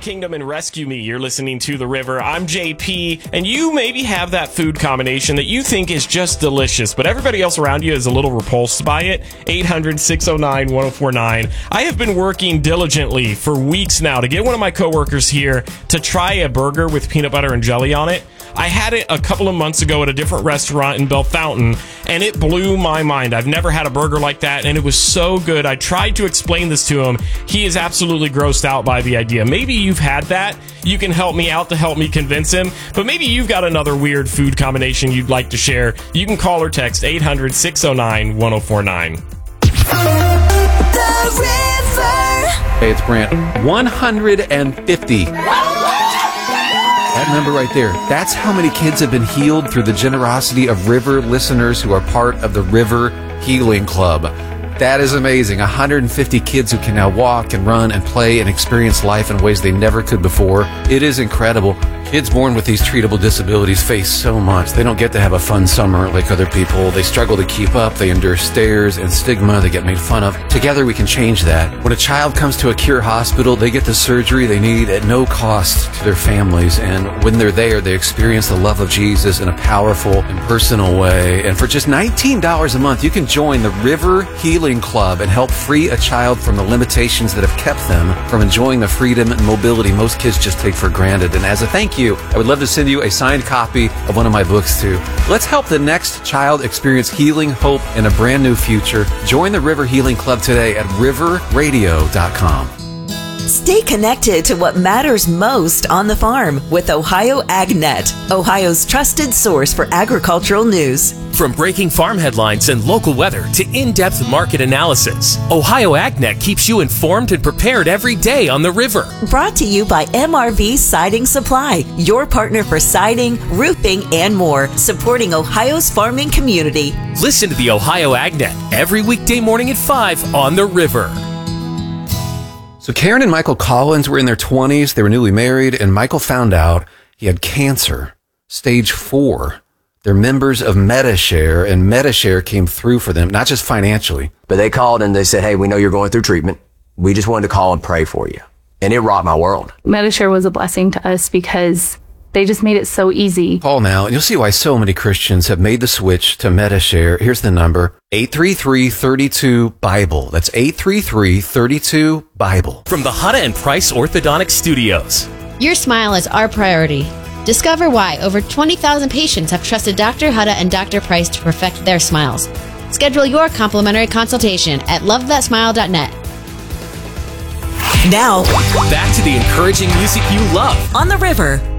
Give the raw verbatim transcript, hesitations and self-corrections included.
Kingdom and Rescue Me. You're listening to The River. I'm J P, and you maybe have that food combination that you think is just delicious, but everybody else around you is a little repulsed by it. eight hundred, six oh nine, one oh four nine. I have been working diligently for weeks now to get one of my coworkers here to try a burger with peanut butter and jelly on it. I had it a couple of months ago at a different restaurant in Bellefontaine, and it blew my mind. I've never had a burger like that, and it was so good. I tried to explain this to him. He is absolutely grossed out by the idea. Maybe you've had that. You can help me out to help me convince him, but maybe you've got another weird food combination you'd like to share. You can call or text eight hundred, six oh nine, one oh four nine. The River. Hey, it's Brant. one hundred fifty. That number right there, that's how many kids have been healed through the generosity of River listeners who are part of the River Healing Club. That is amazing. one hundred fifty kids who can now walk and run and play and experience life in ways they never could before. It is incredible. Kids born with these treatable disabilities face so much. They don't get to have a fun summer like other people. They struggle to keep up. They endure stares and stigma. They get made fun of. Together we can change that. When a child comes to a Cure hospital, they get the surgery they need at no cost to their families. And when they're there, they experience the love of Jesus in a powerful and personal way. And for just nineteen dollars a month, you can join the River Healing Club and help free a child from the limitations that have kept them from enjoying the freedom and mobility most kids just take for granted. And as a thank you, I would love to send you a signed copy of one of my books too. Let's help the next child experience healing, hope, and a brand new future. Join the River Healing Club today at river radio dot com. Stay connected to what matters most on the farm with Ohio AgNet, Ohio's trusted source for agricultural news. From breaking farm headlines and local weather to in-depth market analysis, Ohio AgNet keeps you informed and prepared every day on the river. Brought to you by M R V Siding Supply, your partner for siding, roofing, and more, supporting Ohio's farming community. Listen to the Ohio AgNet every weekday morning at five on the river. So Karen and Michael Collins were in their twenties. They were newly married, and Michael found out he had cancer, stage four. They're members of MediShare, and MediShare came through for them, not just financially. But they called and they said, hey, we know you're going through treatment. We just wanted to call and pray for you. And it rocked my world. MediShare was a blessing to us because they just made it so easy. Call now, and you'll see why so many Christians have made the switch to MediShare. Here's the number, eight three three, three two, BIBLE. That's eight three three, three two, BIBLE. From the Hutta and Price Orthodontic Studios. Your smile is our priority. Discover why over twenty thousand patients have trusted Doctor Hutta and Doctor Price to perfect their smiles. Schedule your complimentary consultation at love that smile dot net. Now, back to the encouraging music you love on the river.